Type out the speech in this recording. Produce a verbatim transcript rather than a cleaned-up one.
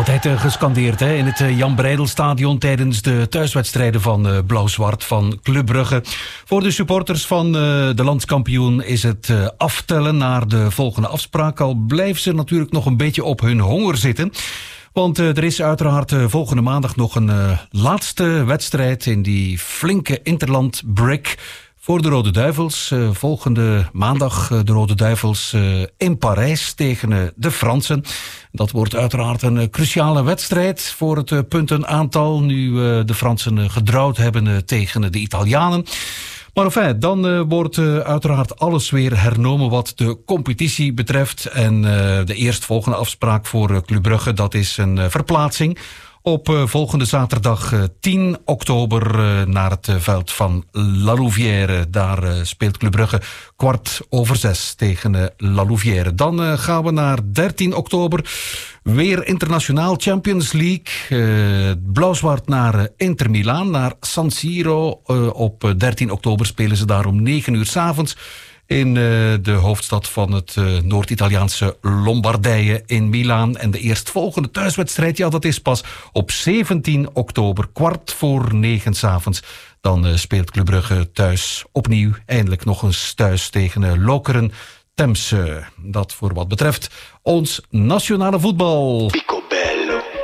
Altijd uh, gescandeerd hè, in het uh, Jan Breidelstadion tijdens de thuiswedstrijden van uh, Blauw-Zwart van Club Brugge. Voor de supporters van uh, de landskampioen is het uh, aftellen naar de volgende afspraak. Al blijven ze natuurlijk nog een beetje op hun honger zitten. Want uh, er is uiteraard uh, volgende maandag nog een uh, laatste wedstrijd in die flinke interland break voor de Rode Duivels. Uh, volgende maandag uh, de Rode Duivels uh, in Parijs tegen uh, de Fransen. Dat wordt uiteraard een uh, cruciale wedstrijd voor het uh, puntenaantal. Nu uh, de Fransen uh, gedrouwd hebben uh, tegen uh, de Italianen. Maar enfin, dan uh, wordt uh, uiteraard alles weer hernomen wat de competitie betreft. En uh, de eerstvolgende afspraak voor uh, Club Brugge, dat is een uh, verplaatsing op uh, volgende zaterdag uh, tien oktober uh, naar het uh, veld van La Louvière. Daar uh, speelt Club Brugge kwart over zes tegen uh, La Louvière. Dan uh, gaan we naar dertien oktober. Weer internationaal Champions League. Uh, Blauw-zwart naar uh, Inter Milaan, naar San Siro. Uh, op uh, dertien oktober spelen ze daar om negen uur 's avonds. In uh, de hoofdstad van het uh, Noord-Italiaanse Lombardije in Milaan. En de eerstvolgende thuiswedstrijd, ja, dat is pas op zeventien oktober, kwart voor negen 's avonds. Dan uh, speelt Club Brugge thuis opnieuw, eindelijk nog eens thuis tegen uh, Lokeren Temse. Dat voor wat betreft ons nationale voetbal. Pico.